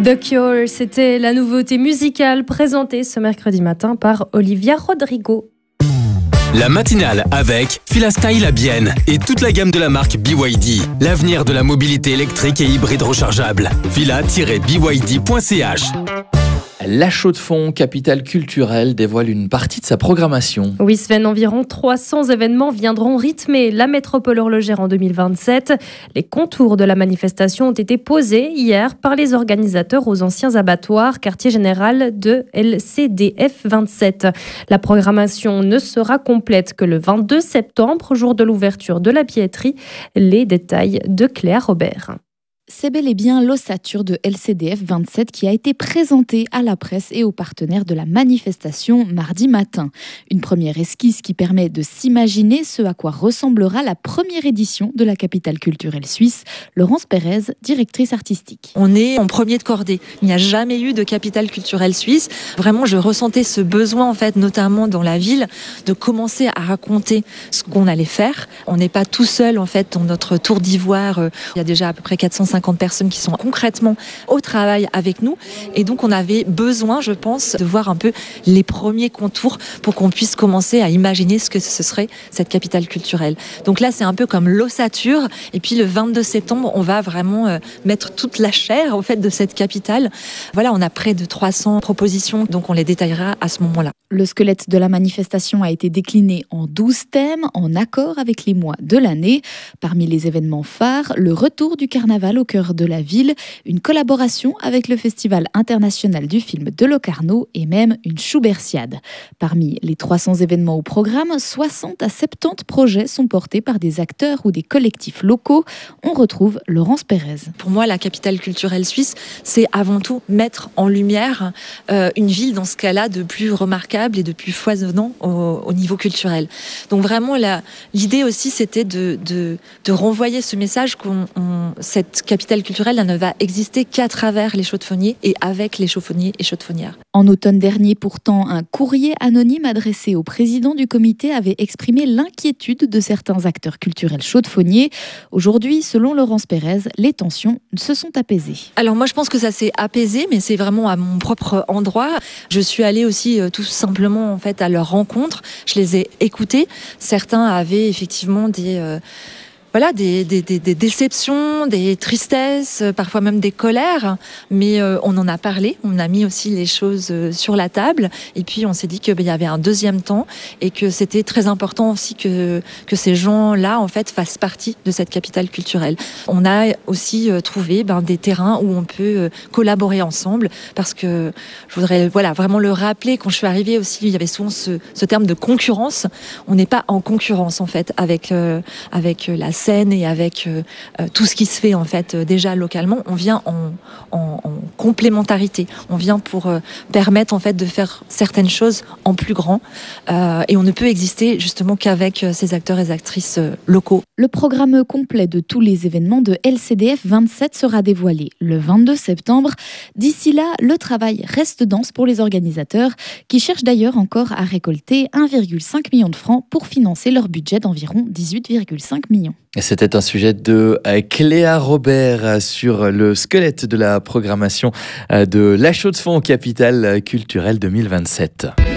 The Cure, c'était la nouveauté musicale présentée ce mercredi matin par Olivia Rodrigo. La matinale avec Filastyle à Bienne et toute la gamme de la marque BYD. L'avenir de la mobilité électrique et hybride rechargeable. Fila-byd.ch. La Chaux-de-Fonds, capitale culturelle, dévoile une partie de sa programmation. Oui, Sven, environ 300 événements viendront rythmer la métropole horlogère en 2027. Les contours de la manifestation ont été posés hier par les organisateurs aux anciens abattoirs, quartier général de LCDF 27. La programmation ne sera complète que le 22 septembre, jour de l'ouverture de la billetterie. Les détails de Cléa Robert. C'est bel et bien l'ossature de LCDF 27 qui a été présentée à la presse et aux partenaires de la manifestation mardi matin. Une première esquisse qui permet de s'imaginer ce à quoi ressemblera la première édition de la capitale culturelle suisse. Laurence Pérez, directrice artistique. On est en premier de cordée. Il n'y a jamais eu de capitale culturelle suisse. Vraiment, je ressentais ce besoin, en fait, notamment dans la ville, de commencer à raconter ce qu'on allait faire. On n'est pas tout seul, en fait, dans notre tour d'ivoire. Il y a déjà à peu près 450 personnes qui sont concrètement au travail avec nous. Et donc, on avait besoin, je pense, de voir un peu les premiers contours pour qu'on puisse commencer à imaginer ce que ce serait cette capitale culturelle. Donc là, c'est un peu comme l'ossature. Et puis, le 22 septembre, on va vraiment mettre toute la chair, en fait, de cette capitale. Voilà, on a près de 300 propositions, donc on les détaillera à ce moment-là. Le squelette de la manifestation a été décliné en 12 thèmes, en accord avec les mois de l'année. Parmi les événements phares, le retour du carnaval au cœur de la ville, une collaboration avec le Festival international du film de Locarno et même une Schubertiade. Parmi les 300 événements au programme, 60 à 70 projets sont portés par des acteurs ou des collectifs locaux. On retrouve Laurence Pérez. Pour moi, la capitale culturelle suisse, c'est avant tout mettre en lumière une ville dans ce cas-là de plus remarquable et de plus foisonnant au niveau culturel. Donc vraiment, l'idée aussi, c'était de renvoyer ce message cette capitale culturelle ne va exister qu'à travers les chaux-de-fonniers et avec les chaux-de-fonniers et chaux-de-fonnières. En automne dernier, pourtant, un courrier anonyme adressé au président du comité avait exprimé l'inquiétude de certains acteurs culturels chaux-de-fonniers. Aujourd'hui, selon Laurence Pérez, les tensions se sont apaisées. Alors moi, je pense que ça s'est apaisé, mais c'est vraiment à mon propre endroit. Je suis allée aussi tout simplement en fait à leur rencontre. Je les ai écoutés. Certains avaient effectivement des déceptions, des tristesses, parfois même des colères, mais on en a parlé, on a mis aussi les choses sur la table, et puis on s'est dit qu'il y avait un deuxième temps, et que c'était très important aussi que ces gens-là, en fait, fassent partie de cette capitale culturelle. On a aussi trouvé des terrains où on peut collaborer ensemble, parce que je voudrais vraiment le rappeler, quand je suis arrivée aussi, il y avait souvent ce terme de concurrence. On n'est pas en concurrence, en fait, avec la scène et avec tout ce qui se fait en fait déjà localement. On vient en complémentarité. On vient pour permettre en fait de faire certaines choses en plus grand et on ne peut exister justement qu'avec ces acteurs et actrices locaux. Le programme complet de tous les événements de LCDF 27 sera dévoilé le 22 septembre. D'ici là, le travail reste dense pour les organisateurs qui cherchent d'ailleurs encore à récolter 1,5 million de francs pour financer leur budget d'environ 18,5 millions. C'était un sujet de Cléa Robert sur le squelette de la programmation de la Chaux-de-Fonds, capitale culturelle 2027.